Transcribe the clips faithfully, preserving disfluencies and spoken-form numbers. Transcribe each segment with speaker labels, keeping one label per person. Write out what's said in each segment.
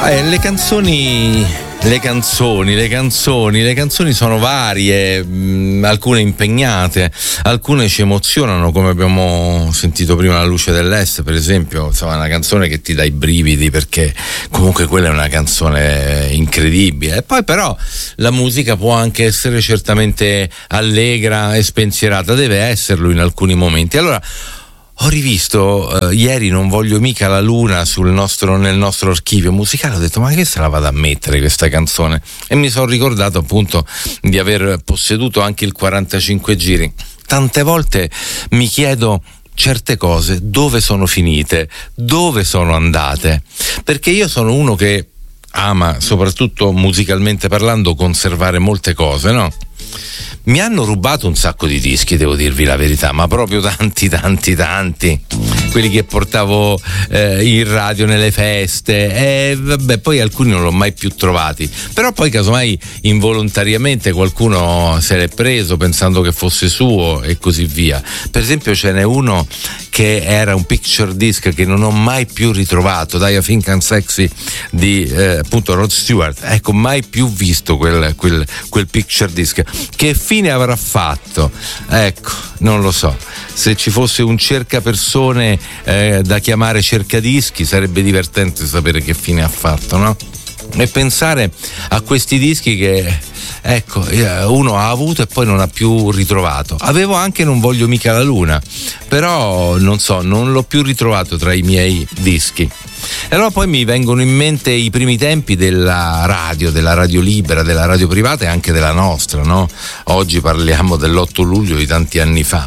Speaker 1: Eh, le canzoni, le canzoni, le canzoni, le canzoni sono varie, mh, alcune impegnate, alcune ci emozionano, come abbiamo sentito prima La luce dell'est, per esempio, insomma, una canzone che ti dà i brividi, perché comunque quella è una canzone incredibile. E poi però la musica può anche essere certamente allegra e spensierata, deve esserlo in alcuni momenti. Allora, ho rivisto eh, ieri Non voglio mica la luna sul nostro, nel nostro archivio musicale, ho detto ma che se la vado a mettere questa canzone, e mi sono ricordato appunto di aver posseduto anche il quarantacinque giri. Tante volte mi chiedo certe cose dove sono finite, dove sono andate, perché io sono uno che ama, soprattutto musicalmente parlando, conservare molte cose, no? Mi hanno rubato un sacco di dischi, devo dirvi la verità, ma proprio tanti, tanti, tanti. Quelli che portavo eh, in radio nelle feste, e vabbè, poi alcuni non l'ho mai più trovati. Però poi casomai involontariamente qualcuno se l'è preso pensando che fosse suo e così via. Per esempio ce n'è uno che era un picture disc che non ho mai più ritrovato, Die I Think I'm Sexy di eh, appunto Rod Stewart. Ecco, mai più visto quel, quel, quel picture disc. Che fine avrà fatto? Ecco, non lo so. Se ci fosse un cercapersone eh, da chiamare cercadischi, sarebbe divertente sapere che fine ha fatto, no? E pensare a questi dischi che, ecco, uno ha avuto e poi non ha più ritrovato. Avevo anche Non voglio mica la luna, però non so, non l'ho più ritrovato tra i miei dischi. E allora poi mi vengono in mente i primi tempi della radio, della radio libera, della radio privata e anche della nostra, no? Oggi parliamo dell'otto luglio di tanti anni fa.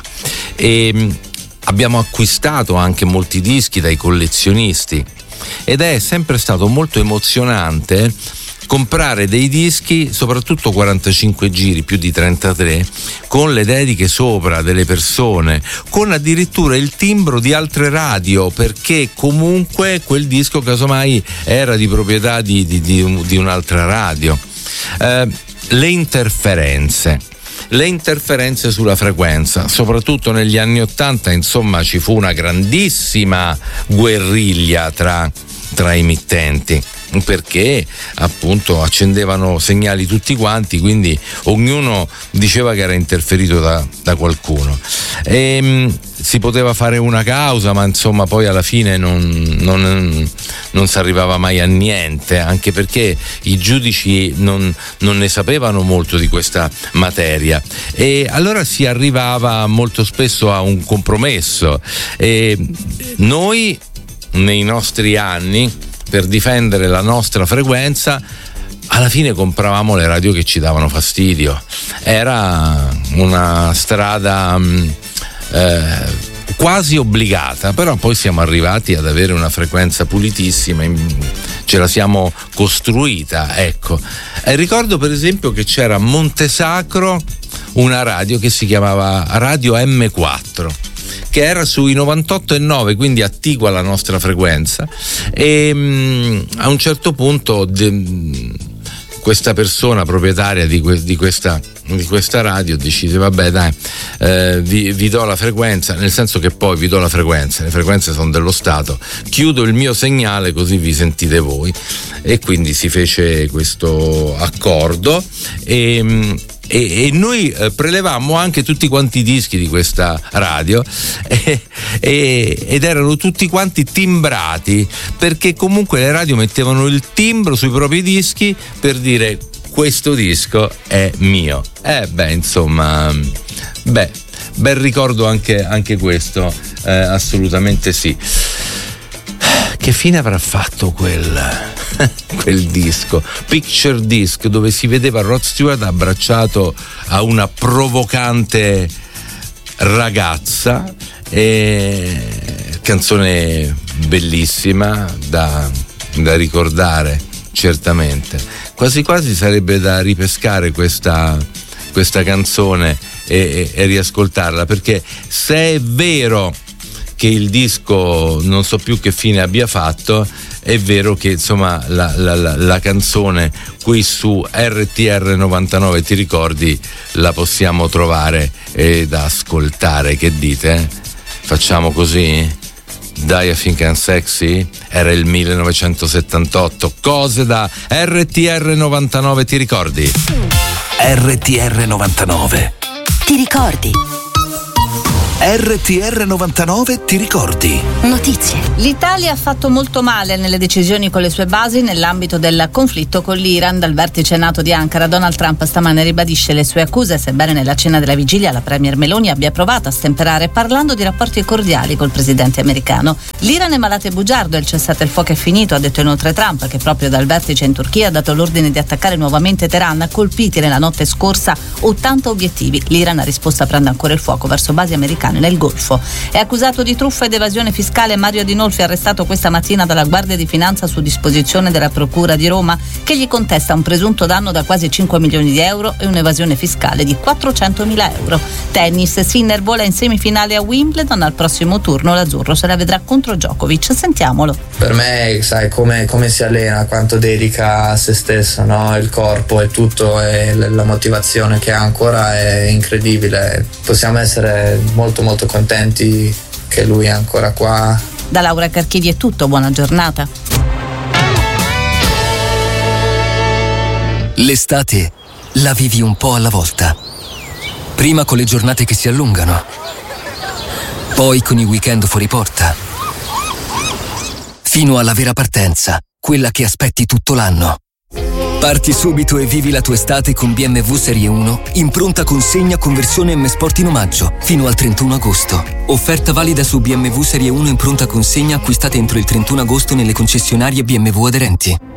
Speaker 1: E abbiamo acquistato anche molti dischi dai collezionisti ed è sempre stato molto emozionante comprare dei dischi, soprattutto quarantacinque giri, più di trentatré, con le dediche sopra delle persone, con addirittura il timbro di altre radio, perché comunque quel disco casomai era di proprietà di, di, di, di un'altra radio. Eh, le interferenze. Le interferenze sulla frequenza, soprattutto negli anni ottanta, insomma, ci fu una grandissima guerriglia tra, tra emittenti, perché appunto accendevano segnali tutti quanti, quindi ognuno diceva che era interferito da, da qualcuno. E, mh, si poteva fare una causa, ma insomma poi alla fine non, non, non si arrivava mai a niente, anche perché i giudici non, non ne sapevano molto di questa materia, e allora si arrivava molto spesso a un compromesso. E noi nei nostri anni, per difendere la nostra frequenza, alla fine compravamo le radio che ci davano fastidio. Era una strada mh, eh, quasi obbligata, però poi siamo arrivati ad avere una frequenza pulitissima, ce la siamo costruita, ecco. E ricordo per esempio che c'era a Montesacro una radio che si chiamava Radio emme quattro, che era sui novantotto e nove, quindi attigua alla nostra frequenza, e mh, a un certo punto de, questa persona proprietaria di, que, di, questa, di questa radio decise vabbè dai, eh, vi, vi do la frequenza, nel senso che poi vi do la frequenza, le frequenze sono dello Stato, chiudo il mio segnale così vi sentite voi, e quindi si fece questo accordo e mh, E, e noi eh, prelevammo anche tutti quanti i dischi di questa radio e, e, ed erano tutti quanti timbrati, perché comunque le radio mettevano il timbro sui propri dischi per dire questo disco è mio. Eh beh, insomma, beh, bel ricordo anche, anche questo, eh, assolutamente sì. Che fine avrà fatto quel, quel disco, picture disc, dove si vedeva Rod Stewart abbracciato a una provocante ragazza, e canzone bellissima da, da ricordare certamente. Quasi quasi sarebbe da ripescare questa, questa canzone e, e, e riascoltarla, perché se è vero che il disco non so più che fine abbia fatto, è vero che insomma la, la, la, la canzone qui su erre ti erre novantanove, ti ricordi, la possiamo trovare ed ascoltare. Che dite? Facciamo così? Die I Think I'm Sexy? Era il millenovecentosettantotto. Cose da R T R novantanove, ti ricordi?
Speaker 2: R T R novantanove.
Speaker 3: Ti ricordi?
Speaker 2: R T R novantanove, ti ricordi?
Speaker 3: Notizie.
Speaker 4: L'Italia ha fatto molto male nelle decisioni con le sue basi nell'ambito del conflitto con l'Iran. Dal vertice NATO di Ankara, Donald Trump stamane ribadisce le sue accuse, sebbene nella cena della vigilia la premier Meloni abbia provato a stemperare parlando di rapporti cordiali col presidente americano. L'Iran è malato e bugiardo, il cessate il fuoco è finito, ha detto inoltre Trump, che proprio dal vertice in Turchia ha dato l'ordine di attaccare nuovamente Teheran, colpiti nella notte scorsa ottanta obiettivi. L'Iran ha risposto aprendo ancora il fuoco verso basi americane nel Golfo. È accusato di truffa ed evasione fiscale Mario Adinolfi, arrestato questa mattina dalla Guardia di Finanza su disposizione della Procura di Roma, che gli contesta un presunto danno da quasi cinque milioni di euro e un'evasione fiscale di quattrocentomila euro. Tennis, Sinner vola in semifinale a Wimbledon, al prossimo turno l'azzurro se la vedrà contro Djokovic. Sentiamolo.
Speaker 5: Per me, sai, come, come si allena, quanto dedica a se stesso, no? Il corpo e tutto, e la motivazione che ha ancora è incredibile. Possiamo essere molto molto contenti che lui è ancora qua.
Speaker 4: Da Laura Carchidi è tutto, buona giornata.
Speaker 6: L'estate la vivi un po' alla volta. Prima con le giornate che si allungano, poi con i weekend fuori porta, fino alla vera partenza, quella che aspetti tutto l'anno. Parti subito e vivi la tua estate con B M W Serie uno in pronta consegna con versione M Sport in omaggio fino al trentuno agosto. Offerta valida su B M W Serie uno in pronta consegna acquistate entro il trentuno agosto nelle concessionarie B M W aderenti.